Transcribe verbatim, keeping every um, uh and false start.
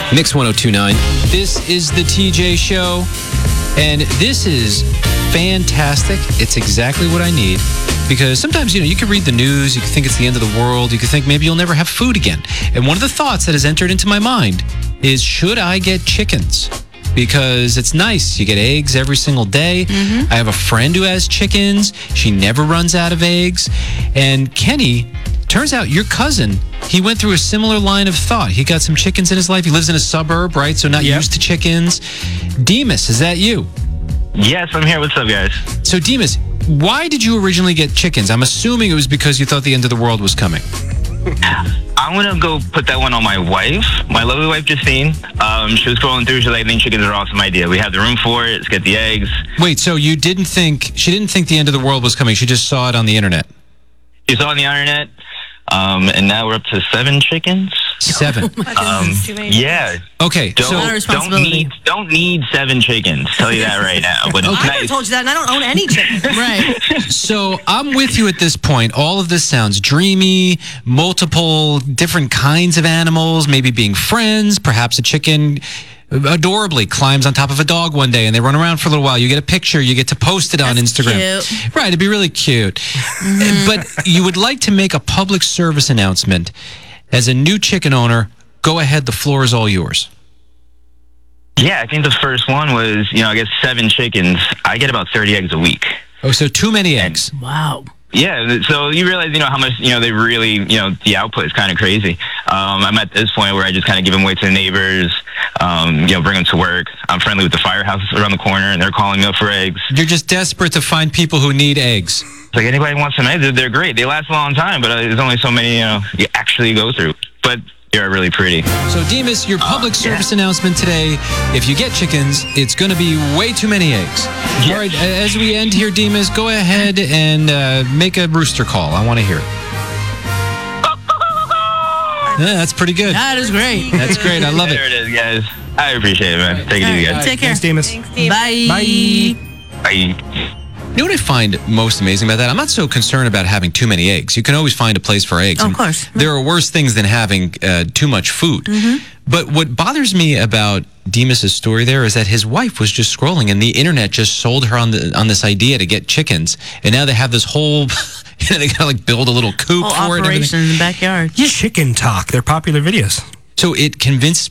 Mix one oh two point nine. This is the T J Show, and this is fantastic. It's exactly what I need, because sometimes, you know, you can read the news, you can think it's the end of the world, you can think maybe you'll never have food again. And one of the thoughts that has entered into my mind is, should I get chickens? Because it's nice. You get eggs every single day. Mm-hmm. I have a friend who has chickens. She never runs out of eggs. And Kenny, turns out your cousin, he went through a similar line of thought. He got some chickens in his life. He lives in a suburb, right? So not Yep. used to chickens. Demas, is that you? Yes, I'm here. What's up, guys? So Demas, why did you originally get chickens? I'm assuming it was because you thought the end of the world was coming. I'm going to go put that one on my wife, my lovely wife, Justine. Um, she was scrolling through. She's like, I think chickens are an awesome idea. We have the room for it. Let's get the eggs. Wait, so you didn't think, she didn't think the end of the world was coming. She just saw it on the internet. She saw it on the internet, um, and now we're up to seven chickens. Seven. Um, yeah. Okay, Don't, so Not a don't responsibility. need don't need seven chickens. Tell you that right now. But it's I never nice. told you that, and I don't own any chickens. Right. So I'm with you at this point. All of this sounds dreamy, multiple different kinds of animals, maybe being friends, perhaps a chicken adorably climbs on top of a dog one day and they run around for a little while. You get a picture, you get to post it on That's Instagram. cute. Right, it'd be really cute. Mm-hmm. But you would like to make a public service announcement. As a new chicken owner, go ahead, the floor is all yours. Yeah, I think the first one was, you know, I guess seven chickens. I get about thirty eggs a week. Oh, so too many eggs. Wow. Yeah, so you realize, you know, how much, you know, they really, you know, the output is kind of crazy. Um, I'm at this point where I just kind of give them away to the neighbors, um, you know, bring them to work. I'm friendly with the firehouse around the corner, and they're calling me up for eggs. You're just desperate to find people who need eggs. It's like, anybody wants some eggs, they're- they're great. They last a long time, but uh, there's only so many, you know, you actually go through. But they're really pretty. So, Demas, your public Uh, service announcement today, if you get chickens, it's going to be way too many eggs. Yes. All right, as we end here, Demas, go ahead and uh, make a rooster call. I want to hear it. Yeah, that's pretty good. That is great. That's great. I love There it. it is, guys. I appreciate it, man. Take it easy, guys. Take care. Thanks, Demas. Bye. Bye. Bye. You know what I find most amazing about that? I'm not so concerned about having too many eggs. You can always find a place for eggs. Of And course. There are worse things than having uh, too much food. Mm-hmm. But what bothers me about Demas's story there is that his wife was just scrolling, and the internet just sold her on the on this idea to get chickens, and now they have this whole, you know, they gotta like build a little coop Whole for it. and everything. operation in the backyard. Chicken Talk. They're popular videos. So it convinced